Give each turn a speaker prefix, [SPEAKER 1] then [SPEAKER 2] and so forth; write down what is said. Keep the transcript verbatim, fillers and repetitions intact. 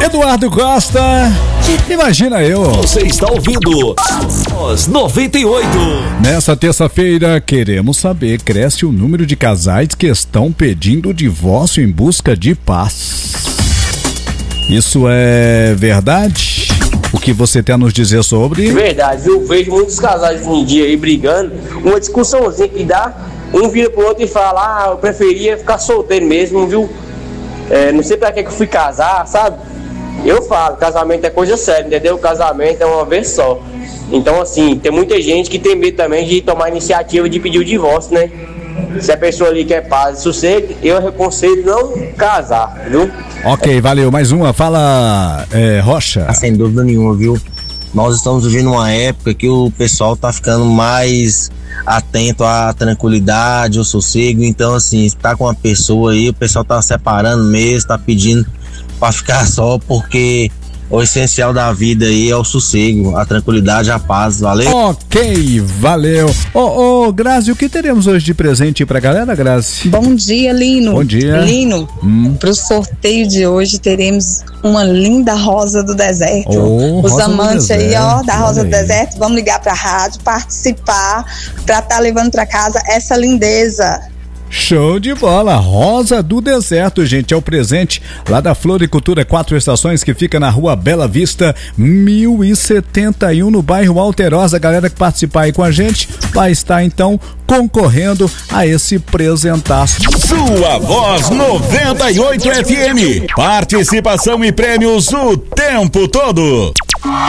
[SPEAKER 1] Eduardo Costa, imagina eu.
[SPEAKER 2] Você está ouvindo Voz noventa e oito.
[SPEAKER 1] Nessa terça-feira, queremos saber, cresce o número de casais que estão pedindo divórcio em busca de paz. Isso é verdade? O que você tem a nos dizer sobre?
[SPEAKER 3] Verdade, eu vejo muitos casais hoje em dia aí brigando, uma discussãozinha que dá, um vira pro outro e fala, ah, eu preferia ficar solteiro mesmo, viu? É, não sei pra que que eu fui casar, sabe? Eu falo, casamento é coisa séria, entendeu? Casamento é uma vez só. Então, assim, tem muita gente que tem medo também de tomar a iniciativa de pedir o divórcio, né? Se a pessoa ali quer paz e sossego, eu aconselho não casar, viu?
[SPEAKER 1] Ok, valeu. Mais uma, fala, é, Rocha.
[SPEAKER 4] Sem dúvida nenhuma, viu? Nós estamos vivendo uma época que o pessoal tá ficando mais atento à tranquilidade, ao sossego. Então, assim, tá com uma pessoa aí, o pessoal tá separando mesmo, tá pedindo pra ficar só, porque o essencial da vida aí é o sossego, a tranquilidade, a paz, valeu?
[SPEAKER 1] Ok, valeu. Ô, ô, oh, Grazi, o que teremos hoje de presente pra galera, Grazi?
[SPEAKER 5] Bom dia, Lino.
[SPEAKER 1] Bom dia.
[SPEAKER 5] Lino, hum. pro sorteio de hoje teremos uma linda rosa do deserto.
[SPEAKER 1] Oh,
[SPEAKER 5] Os
[SPEAKER 1] rosa
[SPEAKER 5] amantes aí, ó, da rosa
[SPEAKER 1] aí.
[SPEAKER 5] do deserto, vamos ligar pra rádio, participar, pra estar tá levando pra casa essa lindeza.
[SPEAKER 1] Show de bola, Rosa do Deserto, gente, é o presente lá da Floricultura Quatro Estações, que fica na Rua Bela Vista, mil e setenta e um, no bairro Alterosa. A galera que participar aí com a gente vai estar então concorrendo a esse presentaço.
[SPEAKER 2] Sua Voz noventa e oito F M, participação e prêmios o tempo todo.